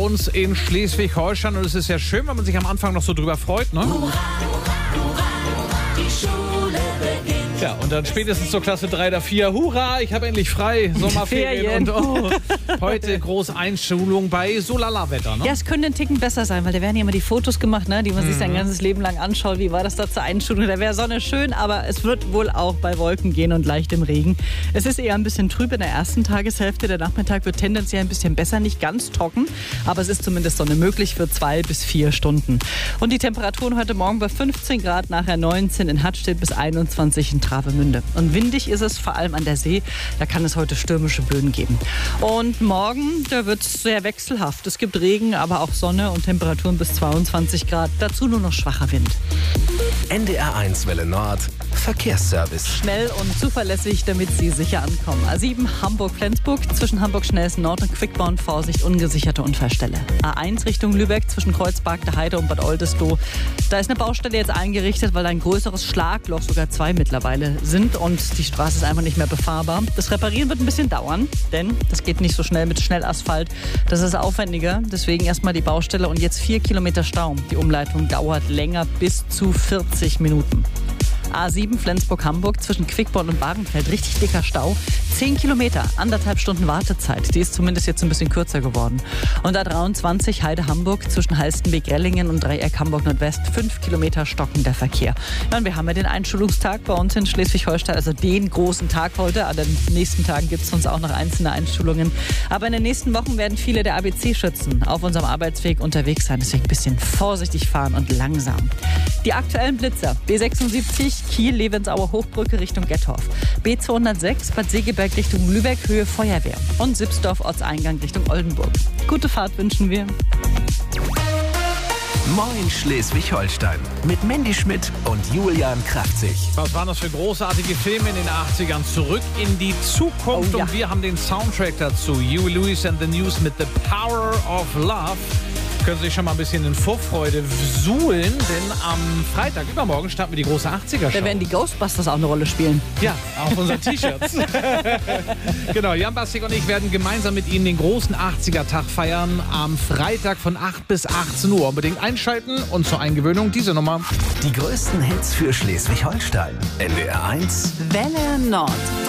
uns in Schleswig-Holstein. Und es ist ja schön, wenn man sich am Anfang noch so drüber freut, ne? Die Schule beginnt. Ja, und dann spätestens zur Klasse 3 oder 4. Hurra, ich habe endlich frei. Sommerferien. Und heute große Einschulung bei so lala-Wetter, ne? Ja, es könnte ein Ticken besser sein, weil da werden ja immer die Fotos gemacht, ne, die man sich sein ganzes Leben lang anschaut. Wie war das da zur Einschulung? Da wäre Sonne schön, aber es wird wohl auch bei Wolken gehen und leichtem Regen. Es ist eher ein bisschen trüb in der ersten Tageshälfte. Der Nachmittag wird tendenziell ein bisschen besser, nicht ganz trocken, aber es ist zumindest Sonne möglich für 2 bis 4 Stunden. Und die Temperaturen heute Morgen bei 15 Grad, nachher 19 in Hattstedt bis 21 in Travemünde. Und windig ist es vor allem an der See. Da kann es heute stürmische Böen geben. Und morgen, da wird es sehr wechselhaft. Es gibt Regen, aber auch Sonne und Temperaturen bis 22 Grad. Dazu nur noch schwacher Wind. NDR1 Welle Nord. Verkehrsservice. Schnell und zuverlässig, damit Sie sicher ankommen. A7 Hamburg-Flensburg, zwischen Hamburg-Schnellsen Nord und Quickborn, Vorsicht, ungesicherte Unfallstelle. A1 Richtung Lübeck, zwischen Kreuzberg, der Heide und Bad Oldesloe. Da ist eine Baustelle jetzt eingerichtet, weil ein größeres Schlagloch, sogar 2 mittlerweile, sind und die Straße ist einfach nicht mehr befahrbar. Das Reparieren wird ein bisschen dauern, denn das geht nicht so schnell mit Schnellasphalt. Das ist aufwendiger, deswegen erstmal die Baustelle und jetzt 4 Kilometer Stau. Die Umleitung dauert länger, bis zu 40 Minuten. A7 Flensburg-Hamburg, zwischen Quickborn und Wagenfeld, richtig dicker Stau. 10 Kilometer, 1,5 Stunden Wartezeit. Die ist zumindest jetzt ein bisschen kürzer geworden. Und A23 Heide-Hamburg, zwischen Halstenbek-Rellingen und Dreieck Hamburg-Nordwest, 5 Kilometer stockender Verkehr. Ja, und wir haben ja den Einschulungstag bei uns in Schleswig-Holstein, also den großen Tag heute. An den nächsten Tagen gibt es uns auch noch einzelne Einschulungen. Aber in den nächsten Wochen werden viele der ABC-Schützen auf unserem Arbeitsweg unterwegs sein. Deswegen ein bisschen vorsichtig fahren und langsam. Die aktuellen Blitzer: B76 Kiel-Levensauer Hochbrücke Richtung Gettorf, B206 Bad Segeberg Richtung Lübeck Höhe Feuerwehr und Sipsdorf Ortseingang Richtung Oldenburg. Gute Fahrt wünschen wir. Moin Schleswig-Holstein. Mit Mandy Schmidt und Julian Kraftzig. Was waren das für großartige Filme in den 80ern? Zurück in die Zukunft. Oh ja. Und wir haben den Soundtrack dazu. Huey Lewis and the News mit The Power of Love. Können Sie sich schon mal ein bisschen in Vorfreude suhlen, denn am Freitag, übermorgen, starten wir die große 80er-Show. Da werden die Ghostbusters auch eine Rolle spielen. Ja, auf unseren T-Shirts. Genau, Jan Bastik und ich werden gemeinsam mit Ihnen den großen 80er-Tag feiern. Am Freitag von 8 bis 18 Uhr. Unbedingt einschalten und zur Eingewöhnung diese Nummer. Die größten Hits für Schleswig-Holstein. NDR1 Welle Nord.